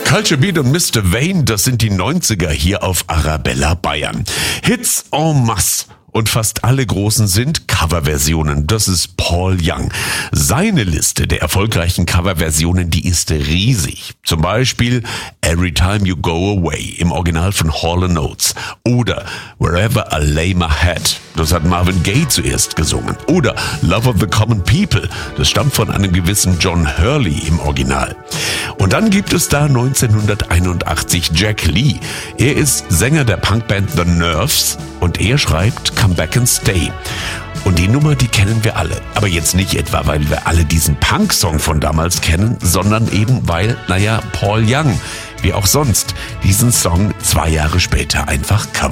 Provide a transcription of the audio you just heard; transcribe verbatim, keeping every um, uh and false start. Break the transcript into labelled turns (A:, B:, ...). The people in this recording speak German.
A: Culture Beat und Mister Wayne, das sind die neunziger hier auf Arabella Bayern. Hits en masse. Und fast alle großen sind Coverversionen. Das ist Paul Young. Seine Liste der erfolgreichen Coverversionen, die ist riesig. Zum Beispiel Every Time You Go Away im Original von Hall and Oates. Oder Wherever I Lay My Head. Das hat Marvin Gaye zuerst gesungen. Oder Love of the Common People. Das stammt von einem gewissen John Hurley im Original. Und dann gibt es da neunzehnhunderteinundachtzig Jack Lee. Er ist Sänger der Punkband The Nerves und er schreibt Come Back and Stay. Und die Nummer, die kennen wir alle. Aber jetzt nicht etwa, weil wir alle diesen Punk-Song von damals kennen, sondern eben weil, naja, Paul Young, wie auch sonst, diesen Song zwei Jahre später einfach covert.